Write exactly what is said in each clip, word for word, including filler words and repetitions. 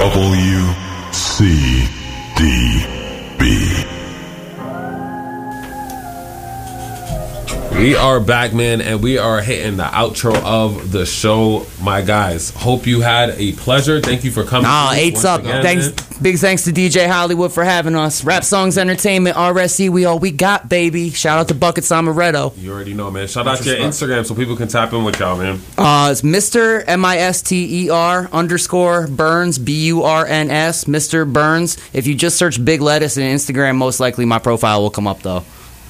W C D B. We are back, man, and we are hitting the outro of the show. My guys, hope you had a pleasure. Thank you for coming. Nah, eight's up. Again, thanks, man. Big thanks to D J Hollywood for having us. Rap Songs Entertainment, R S E, we all we got, baby. Shout out to Buckets Amaretto. You already know, man. Shout out to your Instagram so people can tap in with y'all, man. Uh, it's Mister M I S T E R underscore Burns, B U R N S, Mister Burns. If you just search Big Lettuce in Instagram, most likely my profile will come up, though.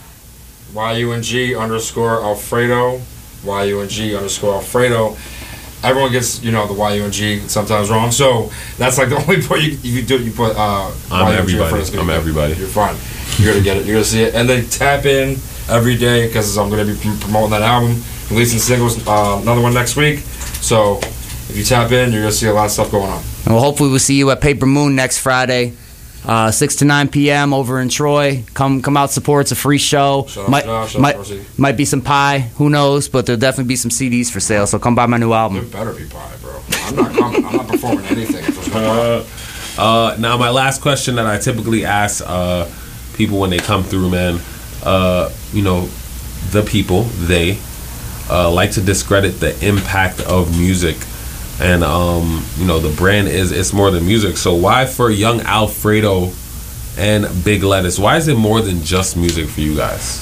Y U N G underscore Alfredo, Y U N G underscore Alfredo. Everyone gets, you know, the Y U N G sometimes wrong, so that's like the only part you you do. You put uh, I'm Y U N G everybody. first, I'm everybody. You're fine. You're gonna get it. You're gonna see it, and then tap in every day because I'm gonna be promoting that album, releasing singles. Uh, another one next week. So if you tap in, you're gonna see a lot of stuff going on. And well, hopefully we'll see you at Paper Moon next Friday. Uh, six to nine p.m. over in Troy. Come come out, support. It's a free show. Shout out might, Josh, shout might, out Rosie. might be some pie. Who knows? But there'll definitely be some C Ds for sale. So come buy my new There album. better be pie, bro. I'm not coming. I'm not performing anything. If there's no pie. Uh, now, my last question that I typically ask uh, people when they come through, man, uh, you know, the people, they uh, like to discredit the impact of music. And, um, you know, the brand is, it's more than music. So why for Young Alfredo and Big Lettuce, why is it more than just music for you guys?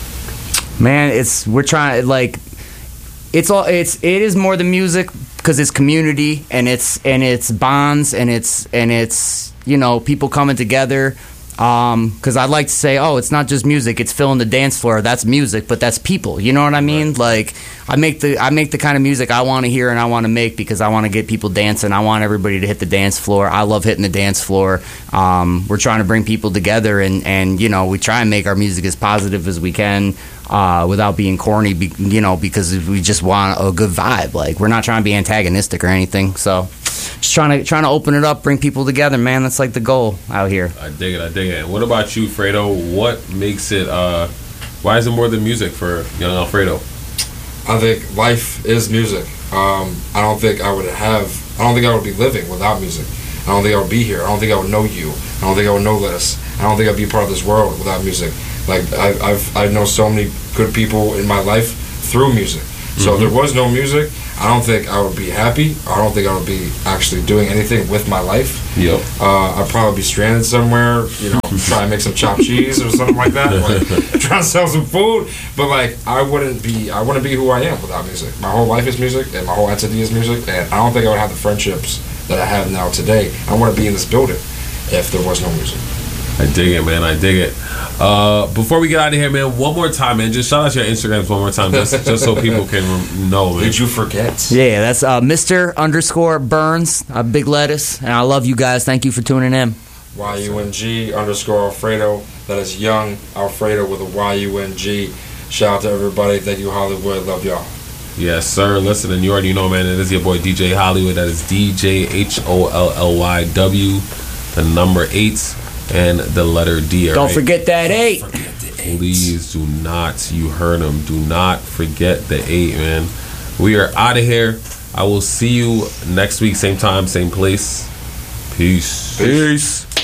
Man, it's we're trying like it's all it's it is more than music because it's community and it's and it's bonds and it's and it's you know people coming together. Um, because I'd like to say, oh, it's not just music; it's filling the dance floor. That's music, but that's people. You know what I mean? Right. Like, I make the I make the kind of music I want to hear and I want to make because I want to get people dancing. I want everybody to hit the dance floor. I love hitting the dance floor. Um, we're trying to bring people together, and and you know, we try and make our music as positive as we can. Uh, without being corny, be, you know, because we just want a good vibe. Like, we're not trying to be antagonistic or anything. So, just trying to trying to open it up, bring people together, man. That's like the goal out here. I dig it. I dig it. And what about you, Fredo? What makes it? Uh, why is it more than music for Young Alfredo? I think life is music. Um, I don't think I would have. I don't think I would be living without music. I don't think I would be here. I don't think I would know you. I don't think I would know this. I don't think I'd be part of this world without music. Like I, I've I know so many good people in my life through music. So mm-hmm. if there was no music, I don't think I would be happy. I don't think I would be actually doing anything with my life. Yep. Uh, I'd probably be stranded somewhere, you know, trying to make some chopped cheese or something like that. Like, trying to sell some food. But like, I wouldn't be. I wouldn't be who I am without music. My whole life is music, and my whole entity is music. And I don't think I would have the friendships that I have now today. I wouldn't be in this building if there was no music. I dig it, man. I dig it. Uh, before we get out of here, man, one more time, man. Just shout out your Instagrams one more time, just, just so people can know, man. Did you forget? Yeah, that's uh, Mister underscore Burns, uh, Big Lettuce, and I love you guys. Thank you for tuning in. Y U N G underscore Alfredo. That is Young Alfredo with a Y U N G. Shout out to everybody. Thank you, Hollywood. Love y'all. Yes, sir. Listen, and you already know, man, it is your boy D J Hollywood. That is D J H O L L Y W, the number eight. And the letter D. Don't right? forget that eight. Please do not. You heard him. Do not forget the eight, man. We are out of here. I will see you next week, same time, same place. Peace. Peace.